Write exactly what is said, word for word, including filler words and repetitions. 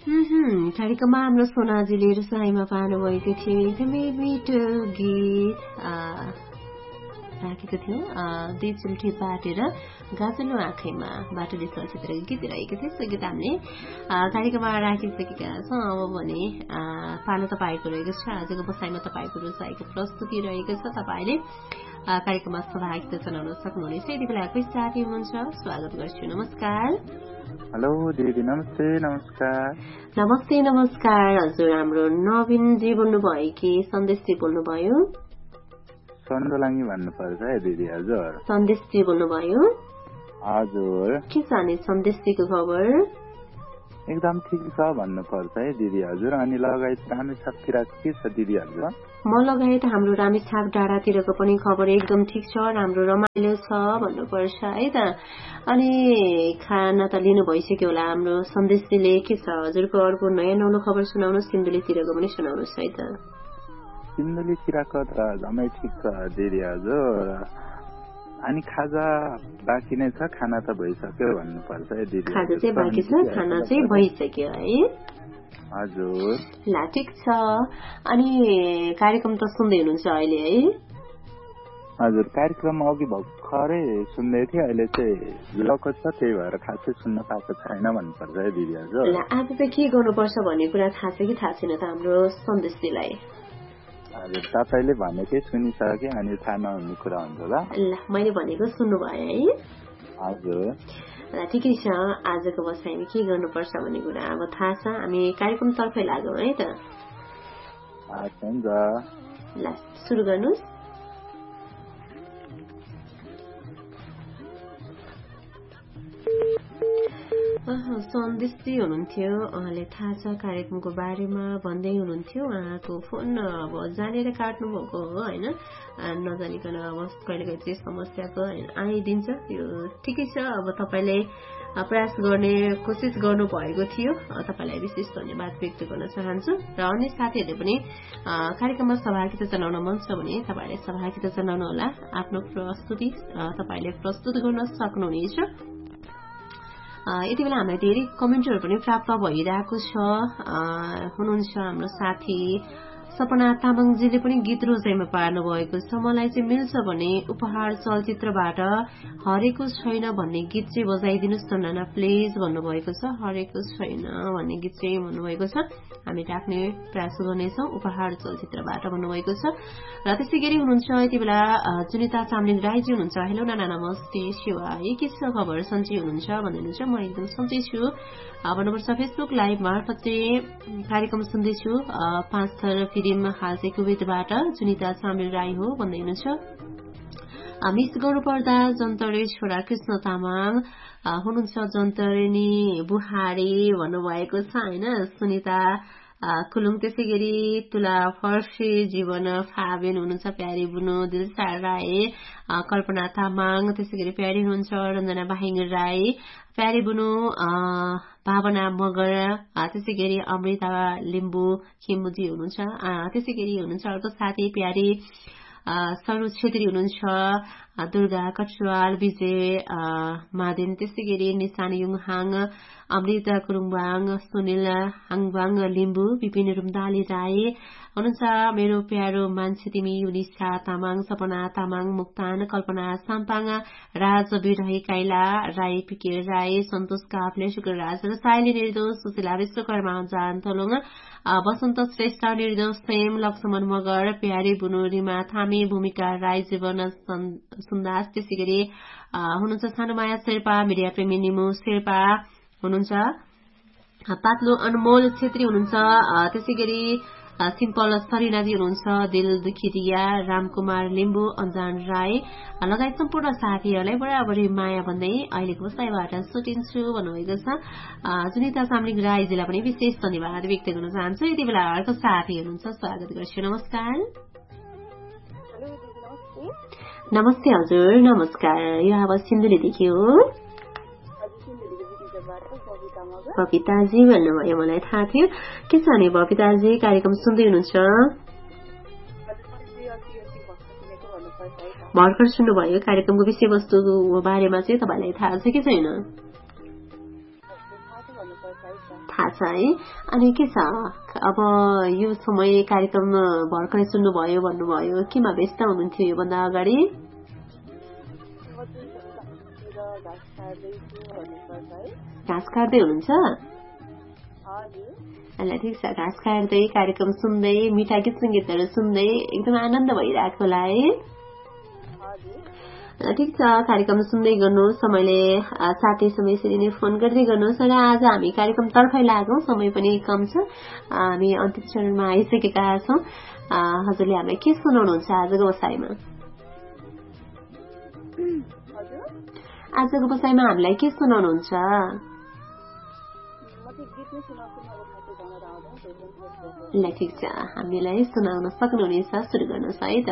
कार्यक्रममा हाम्रो सोनाजीले रुसाईमा पार्नुभएको थियो एकदमै मिठो गीत राखेको थियो दुई चुल्ठी बाटेर गाजलो आँखैमा बाटोले चलचित्रको गीत रहेको थियो। सो गीत हामीले कार्यक्रममा राखिसकेका छौँ। अब भने पालो तपाईँको रहेको छ। आजको बसाइमा तपाईँको रुसाईको प्रस्तुति रहेको छ। तपाईँले कार्यक्रममा सहभागिता जनाउन सक्नुहुनेछ। यति बेला कोही साथी हुनुहुन्छ, स्वागत गर्छु। नमस्कार। हेलो दिदी, नमस्ते। नमस्कार। नमस्ते नमस्कार। हजुर, हाम्रो नवीनजी बोल्नुभयो कि सन्देशजी बोल्नुभयो? सन्दोलाङ्गी भन्नुपर्छ है दिदी। हजुर, सन्देशजी बोल्नुभयो? हजुर। के छ नि सन्देशजीको खबर? एकदम ठिक छ भन्नुपर्छ है दिदी। हजुर, अनि लगायत रामेछापतिर के छ दिदी? हजुर, म लगायत हाम्रो रामेछाप डाँडातिरको पनि खबर एकदम ठिक छ, राम्रो रमाइलो छ भन्नुपर्छ है त। अनि खाना त लिनु भइसक्यो होला हाम्रो सन्देशजीले। के छ हजुरको अर्को नयाँ नौलो खबर सुनाउनु, सिन्धुलीतिरको पनि सुनाउनुहोस् है त। सिन्धुलीतिरको त जम्मै ठिक छ दिदी। हजुर, अनि खाजा बाँकी नै छ, खाना त भइसक्यो भन्नुपर्छ है दिदी। खाजा चाहिँ बाँकी छ, खाना चाहिँ भइसक्यो है। हजुर, ल ठिक छ। अनि कार्यक्रम त सुन्दै हुनुहुन्छ अहिले है? हजुर, कार्यक्रम अघि भर्खरै सुन्दै थिएँ, अहिले चाहिँ लको छ, त्यही भएर खासै सुन्न पाएको छैन भन्नुपर्छ है दिदी। हजुर, ल आज चाहिँ के गर्नुपर्छ भन्ने कुरा थाहा छ कि थाहा छैन त हाम्रो सन्देशजीलाई? हजुर, तपाईँले भनेकै सुनिसके, अनि थाहा नहुने कुरा हुन्छ ल। ल मैले भनेको सुन्नुभयो है? हजुर, ल ठिकै छ। आजको बसाइमा के गर्नुपर्छ भन्ने कुरा अब थाहा छ। हामी कार्यक्रमतर्फै लागौँ है त। हुन्छ, ल सुरु गर्नुहोस्। सन्देशजी हुनुहुन्थ्यो, उहाँले थाहा छ कार्यक्रमको बारेमा भन्दै हुनुहुन्थ्यो। उहाँको फोन अब जानेर काट्नु भएको हो होइन, नजानिकन अब कहिले कहिले चाहिँ समस्याको आइदिन्छ। यो ठिकै छ। अब तपाईँले प्रयास गर्ने कोसिस गर्नु भएको थियो, तपाईँलाई विशेष धन्यवाद व्यक्त गर्न चाहन्छु। र अन्य साथीहरूले पनि कार्यक्रममा सहभागिता जनाउन मन छ भने तपाईँले सहभागिता जनाउनु होला। आफ्नो प्रस्तुति तपाईँले प्रस्तुत गर्न सक्नुहुनेछ। यति बेला हामीलाई धेरै कमेन्टहरू पनि प्राप्त भइरहेको छ। हुनुहुन्छ हाम्रो साथी सपना तामाङजीले पनि गीत रोजाइमा पार्नु भएको छ। मलाई चाहिँ मिल्छ भने उपहार चलचित्रबाट हरेको छैन भन्ने गीत चाहिँ बजाइदिनुहोस् न नाना प्लिज भन्नुभएको छ। हरेको छैन भन्ने गीत चाहिँ भन्नुभएको छ, हामी राख्ने प्रयास गर्नेछौँ। उपहार चलचित्रबाट भन्नुभएको छ। र त्यसै गरी हुनुहुन्छ यति बेला जुनिता चामलिङ राईजी हुनुहुन्छ। हेलो नाना, नमस्ते शिवा, के छ खबर? सन्चै हुनुहुन्छ भन्नुहुन्छ? म एकदम सन्चै छु भन्नुपर्छ। फेसबुक लाइभ मार्फत चाहिँ कार्यक्रम सुन्दैछु। पाँच थर फिल्म हाल चाहिँ कुवेतबाट जुनिता चामलिङ राई हो भन्दै हुनुहुन्छ। मिस गर्नुपर्दा जन्तरे छोरा कृष्ण तामाङ हुनुहुन्छ। जन्तरेनी बुहारी भन्नुभएको छ होइन। सुनिता कुलुङ, त्यसै गरी तुला फर्सी, जीवन फाबेन हुनुहुन्छ। प्यारी बुनु, दिलसा राई, कल्पना तामाङ, त्यसै गरी प्यारी हुनुहुन्छ। रञ्जना बाहिङ राई, प्यारी बुनु, भावना मगर, त्यसै गरी अमृता लिम्बू खेमुजी हुनुहुन्छ। त्यसै गरी हुनुहुन्छ अर्को साथी प्यारी सरू छेत्री हुनुहुन्छ। दुर्गा कटुवाल, विजय मादेन, त्यसै गरी निशान युङहाङ, अमृता कुरुङबाङ, सुनिल हाङबाङ लिम्बू, विपिन रुम्दाली राई हुनुहुन्छ। मेरो प्यारो मान्छे तिमी, युनिसा तामाङ, सपना तामाङ, मुक्तान, कल्पना साम्पाङ, राज बिरही, काइला राई, पिके राई, सन्तोष काफ्ले, शुक्रराज र साइली निर्दोष, सुशीला विश्वकर्मा, जान थोलुङ, वसन्त श्रेष्ठ निर्दोष, प्रेम लक्ष्मण मगर, प्यारी बुनु, रिमा थामी, भूमिका राई, जीवन सुन्दास, त्यसै गरी हुनुहुन्छ सानुमाया शेर्पा, मिडिया प्रेमी निमु शेर्पा हुनुहुन्छ। पातलो अनमोल छेत्री हुनुहुन्छ। त्यसै गरी सिम्पल सरिनाजी हुनुहुन्छ। दिल दुखिरिया, रामकुमार लिम्बू, अन्जान राई लगायत सम्पूर्ण साथीहरूलाई बराबरी माया भन्दै अहिलेको बसाइबाट सुटिन्छु भन्नुभएको छ। जुनिता चामलिङ राईजीलाई पनि विशेष धन्यवाद व्यक्त गर्न चाहन्छु। यति बेला अर्को साथी हुनुहुन्छ, स्वागत गर्छु। नमस्कार। नमस्ते हजुर, नमस्कार। यो आवाज सिन्धुलीदेखि हो? बबिताजी भन्नुभयो, मलाई थाहा थियो। के छ नि बबिताजी, कार्यक्रम सुन्दै हुनुहुन्छ? भर्खर सुन्नुभयो। कार्यक्रमको विषयवस्तुको बारेमा चाहिँ तपाईँलाई थाहा छ कि छैन? थाहा छ है। अनि के छ अब यो समय कार्यक्रम भर्खरै सुन्नुभयो भन्नुभयो, केमा व्यस्त हुनुहुन्थ्यो योभन्दा अगाडि? घाँस काट्दै हुनुहुन्छ? ल ठिक छ, घाँस काट्दै कार्यक्रम सुन्दै मिठा गीत सङ्गीतहरू सुन्दै एकदम आनन्द भइरहेको होला है। ठिक छ, कार्यक्रम सुन्दै गर्नुहोस्, समयले साथै समय यसरी नै फोन गर्दै गर्नुहोस्। र आज हामी कार्यक्रम तर्फै लागौँ, समय पनि कम छ, हामी अन्तिम चरणमा आइसकेका छौँ। हजुरले हामीलाई के सुनाउनुहुन्छ आजको बसाइमा? आजको बसाइमा हामीलाई के सुनाउनुहुन्छ? ल ठिक छ, हामीलाई सुनाउन सक्नुहुनेछ, सुरु गर्नुहोस् है त।